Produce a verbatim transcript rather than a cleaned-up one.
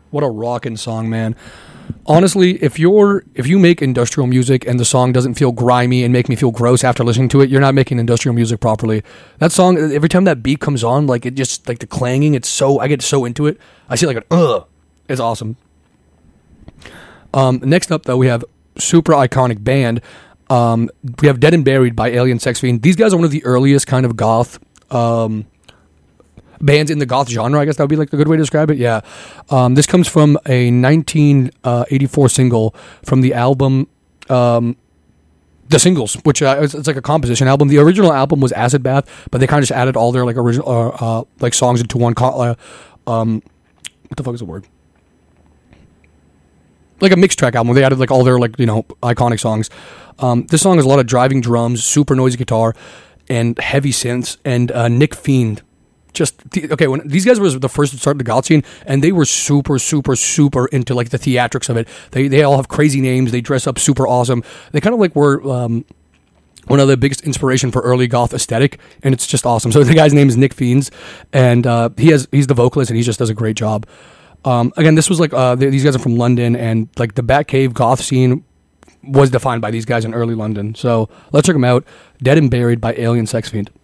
What a rockin' song, man. Honestly, if you're if you make industrial music and the song doesn't feel grimy and make me feel gross after listening to it, you're not making industrial music properly. That song, every time that beat comes on, like it just like the clanging, it's so I get so into it. I see like an ugh. It's awesome. Um, next up, though, we have super iconic band. Um, we have Dead and Buried by Alien Sex Fiend. These guys are one of the earliest kind of goth um, bands in the goth genre. I guess that would be like the good way to describe it. Yeah. Um, this comes from a nineteen eighty-four single from the album, um, The Singles, which uh, it's, it's like a composition album. The original album was Acid Bath, but they kind of just added all their like original uh, uh, like songs into one. Co- uh, um, what the fuck is the word? Like a mixed track album where they added like all their like, you know, iconic songs. Um, this song has a lot of driving drums, super noisy guitar, and heavy synths. And uh, Nick Fiend, just th- okay. When these guys were the first to start the goth scene, and they were super, super, super into like the theatrics of it. They they all have crazy names. They dress up super awesome. They kind of like were um, one of the biggest inspiration for early goth aesthetic, and it's just awesome. So the guy's name is Nick Fiends, and uh, he has he's the vocalist, and he just does a great job. Um, again, this was like uh, th- these guys are from London, and like the Batcave goth scene was defined by these guys in early London. So let's check them out. Dead and Buried by Alien Sex Fiend.